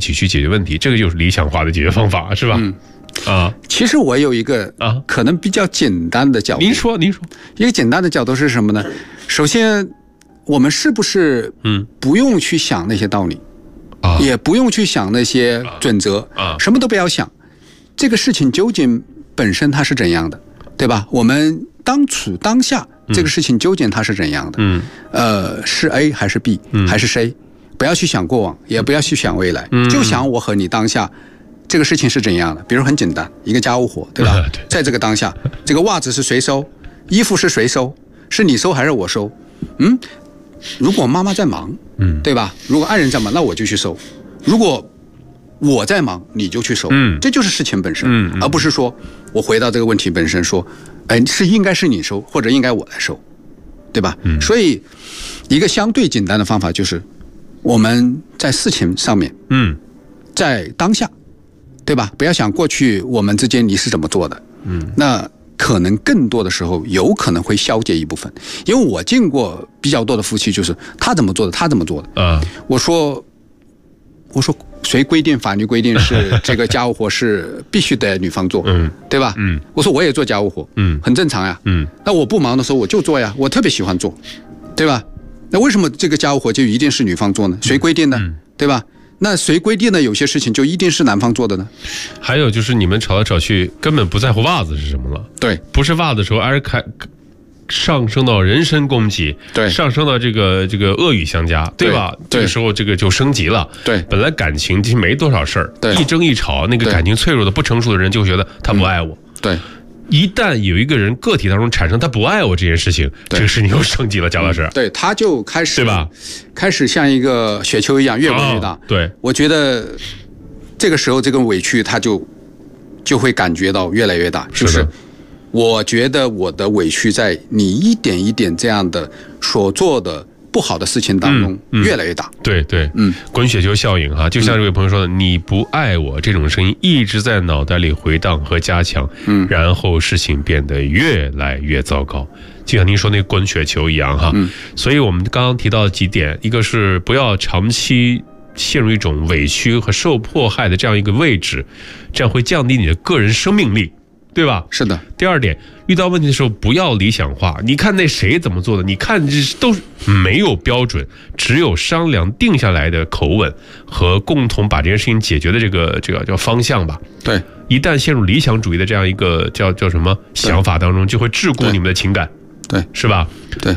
起去解决问题，这个就是理想化的解决方法，是吧？ 其实我有一个可能比较简单的角度。 您说， 一个简单的角度是什么呢？首先，我们是不是不用去想那些道理，也不用去想那些准则，什么都不要想，这个事情究竟本身它是怎样的，对吧？我们当处当下这个事情究竟它是怎样的？是 A 还是 B 还是 C？不要去想过往，也不要去想未来，就想我和你当下这个事情是怎样的。比如很简单，一个家务活，对吧？在这个当下，这个袜子是谁收，衣服是谁收，是你收还是我收？如果妈妈在忙，对吧？如果爱人在忙，那我就去收；如果我在忙，你就去收。这就是事情本身，而不是说我回到这个问题本身说，是应该是你收，或者应该我来收，对吧？所以一个相对简单的方法就是我们在事情上面，在当下，对吧？不要想过去我们之间你是怎么做的，那可能更多的时候有可能会消解一部分。因为我见过比较多的夫妻，就是他怎么做的，他怎么做的。我说谁规定法律规定是这个家务活是必须得女方做，对吧？我说我也做家务活，很正常呀。那我不忙的时候我就做呀，我特别喜欢做，对吧？那为什么这个家务活就一定是女方做呢？谁规定的，对吧？那谁规定的有些事情就一定是男方做的呢？ 还有就是你们吵来吵去根本不在乎袜子是什么了， 对， 不是袜子的时候，而是上升到人身攻击， 对， 上升到这个恶语相加，对吧？这个时候这个就升级了， 对， 本来感情其实没多少事儿， 对， 一争一吵，那个感情脆弱的不成熟的人就觉得他不爱我， 对。 一旦有一个人个体当中产生他不爱我这件事情，这个事情又升级了，贾老师。 对，他就开始， 对吧？ 开始像一个雪球一样越滚越大。 对，我觉得这个时候这个委屈他就会感觉到越来越大。就是我觉得我的委屈在你一点一点这样的所做的不好的事情当中越来越大。 对，滚雪球效应哈，就像这位朋友说的，你不爱我这种声音一直在脑袋里回荡和加强，然后事情变得越来越糟糕，就像您说那个滚雪球一样哈。所以我们刚刚提到的几点，一个是不要长期陷入一种委屈和受迫害的这样一个位置，这样会降低你的个人生命力，对吧？ 是的。 第二点，遇到问题的时候不要理想化，你看那谁怎么做的，你看这都没有标准，只有商量定下来的口吻和共同把这件事情解决的这个叫方向吧。 对， 一旦陷入理想主义的这样一个叫什么想法当中，就会桎梏你们的情感， 对， 是吧？ 对，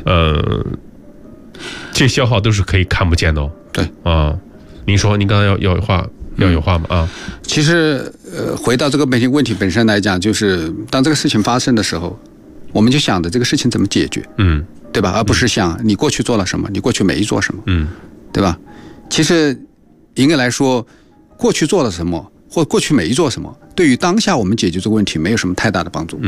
这消耗都是可以看不见的哦。 对啊，您说您刚才要有话吗？ 其实回到这个问题本身来讲，就是当这个事情发生的时候，我们就想着这个事情怎么解决，对吧？而不是想你过去做了什么，你过去没做什么，对吧？其实应该来说，过去做了什么或过去没做什么，对于当下我们解决这个问题没有什么太大的帮助。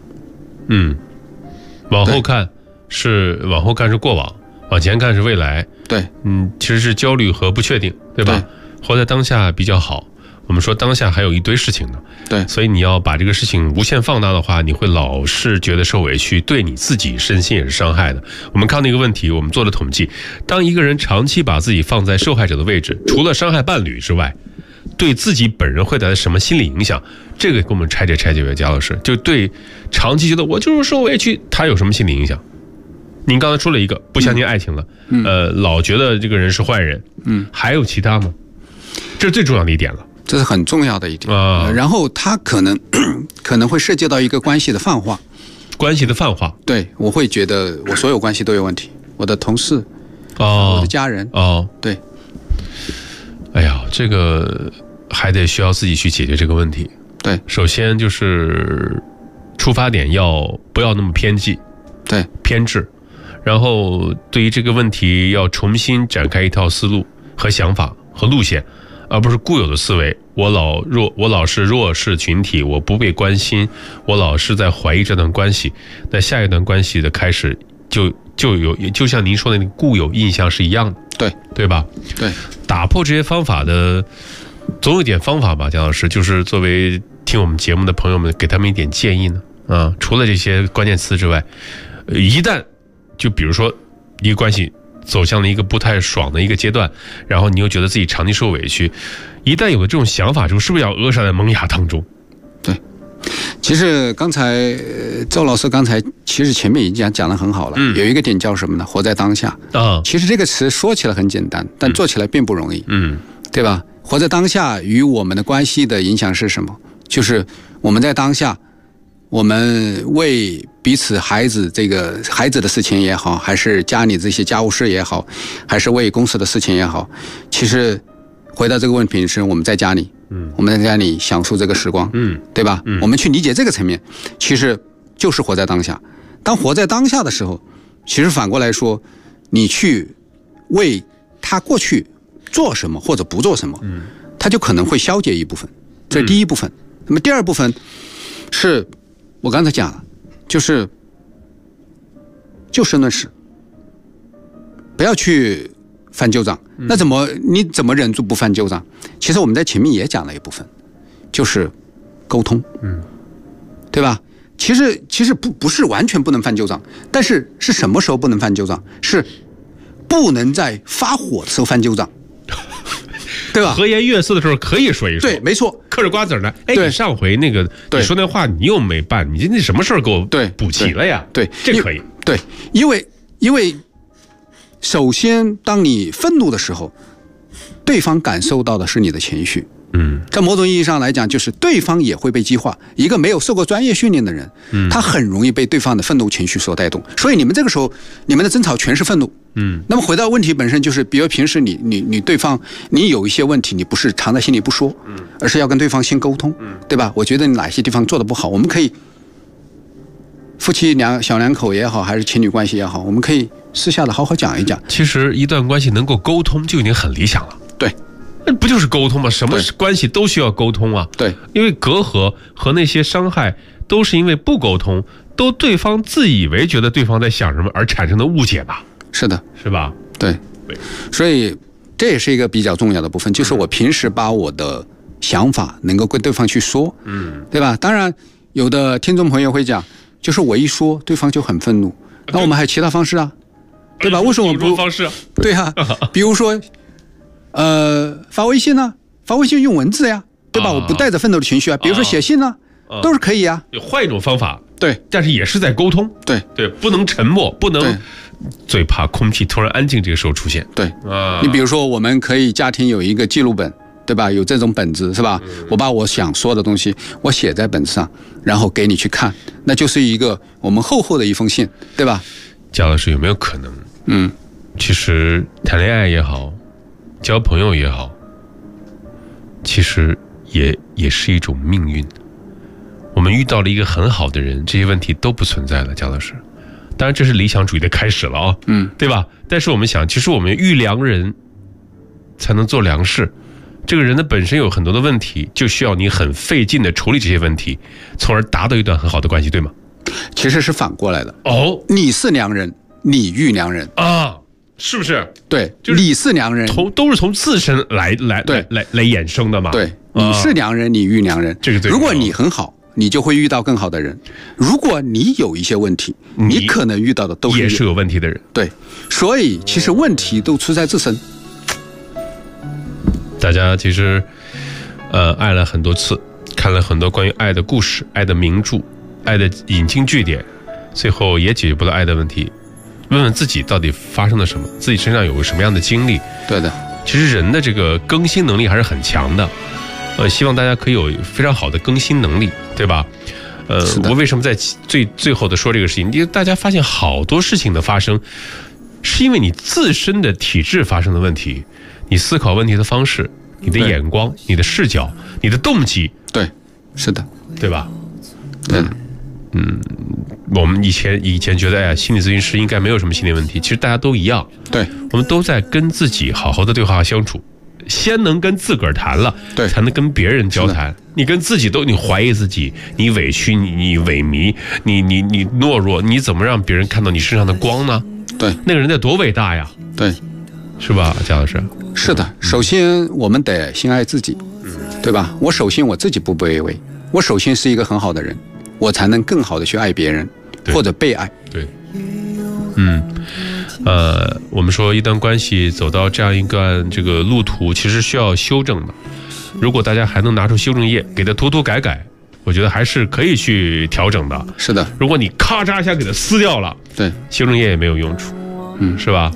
往后看是过往，往前看是未来。 对， 其实是焦虑和不确定，对吧？活在当下比较好。我们说当下还有一堆事情呢， 对， 所以你要把这个事情无限放大的话，你会老是觉得受委屈，对你自己身心也是伤害的。我们看那个问题，我们做了统计，当一个人长期把自己放在受害者的位置，除了伤害伴侣之外，对自己本人会带来什么心理影响？这个给我们拆解，贾老师，就对长期觉得我就是受委屈，他有什么心理影响？您刚才说了一个不相信爱情了，老觉得这个人是坏人，还有其他吗？这是最重要的一点了， 这是很重要的一点然后他可能会涉及到一个关系的泛化，对，我会觉得我所有关系都有问题，我的同事，我的家人，对。 哎呀，这个还得需要自己去解决这个问题。 对， 首先就是出发点不要那么偏激， 对，偏执， 然后对于这个问题要重新展开一套思路和想法和路线，而不是固有的思维。我老是弱势群体，我不被关心，我老是在怀疑这段关系。那下一段关系的开始就像您说的那个固有印象是一样的，对吧？ 对， 打破这些方法的总有一点方法吧，姜老师，就是作为听我们节目的朋友们，给他们一点建议呢。除了这些关键词之外，一旦就比如说一个关系走向了一个不太爽的一个阶段，然后你又觉得自己长期受委屈，一旦有了这种想法之后，是不是要扼杀在萌芽当中？ 对，其实刚才周老师其实前面已经讲得很好了，有一个点叫什么呢？活在当下啊。其实这个词说起来很简单，但做起来并不容易，对吧？活在当下与我们的关系的影响是什么？就是我们在当下，我们为彼此孩子的事情也好，还是家里这些家务事也好，还是为公司的事情也好，其实回到这个问题是我们在家里，我们在家里享受这个时光，对吧？我们去理解这个层面，其实就是活在当下。当活在当下的时候，其实反过来说，你去为他过去做什么或者不做什么，他就可能会消解一部分，这是第一部分。那么第二部分是我刚才讲了，就是就事论事，不要去翻旧账。那你怎么忍住不翻旧账？其实我们在前面也讲了一部分，就是沟通，对吧？其实不是完全不能翻旧账，但是什么时候不能翻旧账？是不能在发火的时候翻旧账，对吧？ 和颜悦色的时候可以说一说， 对，没错。 嗑着瓜子呢，你上回那个你说那话你又没办，你那什么事儿给我补齐了呀？ 对， 这可以。 对，因为首先当你愤怒的时候，对方感受到的是你的情绪。在某种意义上来讲，就是对方也会被激化。一个没有受过专业训练的人，他很容易被对方的愤怒情绪所带动。所以你们这个时候，你们的争吵全是愤怒。那么回到问题本身，就是比如平时你对方你有一些问题，你不是藏在心里不说，而是要跟对方先沟通，对吧？我觉得你哪些地方做得不好，我们可以夫妻小两口也好，还是情侣关系也好，我们可以私下的好好讲一讲。 其实一段关系能够沟通就已经很理想了。 对。 那不就是沟通吗？什么关系都需要沟通啊。 对， 因为隔阂和那些伤害都是因为不沟通，都对方自以为觉得对方在想什么而产生的误解吧。 是的， 是吧？ 对，所以这也是一个比较重要的部分，就是我平时把我的想法能够跟对方去说，对吧？当然，有的听众朋友会讲，就是我一说，对方就很愤怒。那我们还有其他方式啊，对吧？为什么不方式？ 对啊，比如说。发微信呢？发微信用文字呀，对吧？我不带着愤怒的情绪啊。比如说写信呢，都是可以啊。 换一种方法， 对， 但是也是在沟通。 对， 不能沉默，不能最怕空气突然安静这个时候出现。 对，你比如说，我们可以家庭有一个记录本，对吧？有这种本子是吧？我把我想说的东西我写在本子上，然后给你去看，那就是一个我们厚厚的一封信，对吧？ 贾老师，有没有可能？其实谈恋爱也好。交朋友也好，其实也是一种命运。我们遇到了一个很好的人，这些问题都不存在了，姜老师。当然，这是理想主义的开始了啊，对吧？但是我们想，其实我们遇良人才能做良事。这个人的本身有很多的问题，就需要你很费劲的处理这些问题，从而达到一段很好的关系，对吗？ 其实是反过来的哦， 你是良人，你遇良人啊。是不是？ 对，就是你是良人， 都是从自身来衍生的嘛。 对，你是良人，你遇良人。 这个如果你很好，你就会遇到更好的人；如果你有一些问题，你可能遇到的都也是有问题的人。 对，所以其实问题都出在自身。 大家其实，爱了很多次，看了很多关于爱的故事、爱的名著、爱的引经据典，最后也解决不了爱的问题。问问自己到底发生了什么，自己身上有个什么样的经历。 对的， 其实人的这个更新能力还是很强的，希望大家可以有非常好的更新能力，对吧？我为什么在最后的说这个事情？因为大家发现好多事情的发生，是因为你自身的体质发生的问题，你思考问题的方式，你的眼光、你的视角、你的动机。 对，是的， 对吧？ 对。 我们以前觉得，心理咨询师应该没有什么心理问题，其实大家都一样。 对， 我们都在跟自己好好的对话相处，先能跟自个儿谈了， 对， 才能跟别人交谈。你跟自己你怀疑自己，你委屈，你萎靡，你懦弱，你怎么让别人看到你身上的光呢？ 对， 那个人得多伟大呀！ 对， 是吧，贾老师？ 是的，首先我们得先爱自己，对吧？我首先我自己不卑微，我首先是一个很好的人。我才能更好的去爱别人，或者被爱。 对， 我们说一段关系走到这样一个这个路途，其实需要修正的。如果大家还能拿出修正液给它涂改改，我觉得还是可以去调整的。 是的， 如果你咔嚓一下给它撕掉了， 对， 修正液也没有用处，是吧？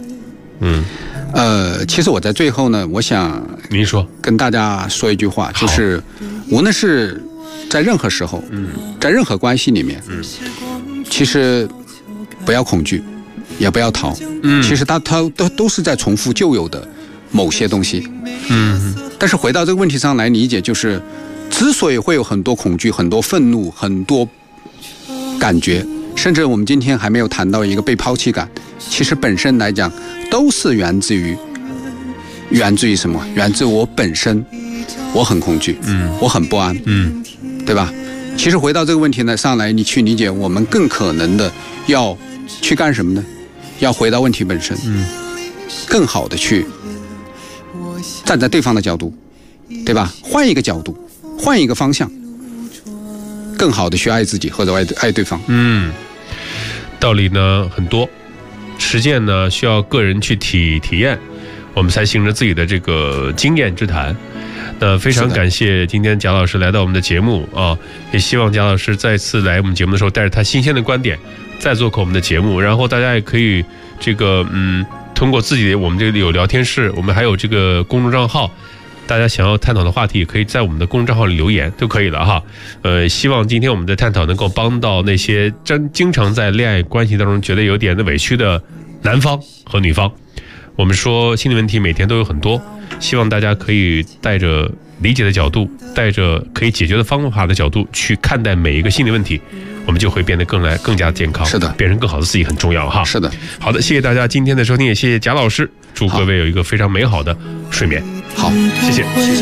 其实我在最后呢，我想您说跟大家说一句话，就是无论是在任何时候，在任何关系里面，其实不要恐惧，也不要逃，其实它都是在重复旧有的某些东西，但是回到这个问题上来理解，就是之所以会有很多恐惧、很多愤怒、很多感觉，甚至我们今天还没有谈到一个被抛弃感，其实本身来讲都是源自于什么？源自我本身，我很恐惧，我很不安，对吧？其实回到这个问题呢上来，你去理解，我们更可能的要去干什么呢？要回到问题本身，更好的去站在对方的角度，对吧？换一个角度，换一个方向，更好的去爱自己或者爱对方。 道理呢很多，实践呢需要个人去体验，我们才形成自己的这个经验之谈。那非常感谢今天贾老师来到我们的节目啊，也希望贾老师再次来我们节目的时候带着他新鲜的观点再做客我们的节目，然后大家也可以这个通过自己的我们这里有聊天室，我们还有这个公众账号，大家想要探讨的话题也可以在我们的公众账号里留言都可以了哈。希望今天我们的探讨能够帮到那些经常在恋爱关系当中觉得有点委屈的男方和女方。我们说心理问题每天都有很多，希望大家可以带着理解的角度，带着可以解决的方法的角度去看待每一个心理问题，我们就会变得更加健康。 是的， 变成更好的自己很重要哈。 是的， 好的，谢谢大家今天的收听，也谢谢贾老师，祝各位有一个非常美好的睡眠。 好， 谢谢。